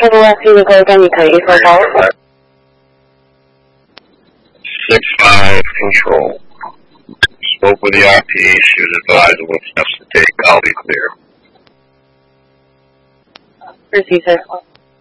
Trouble left, you would go again, you can use my call. 6-5 control. Spoke with the RP, she was advised of what steps to take, I'll be clear. Receive, sir.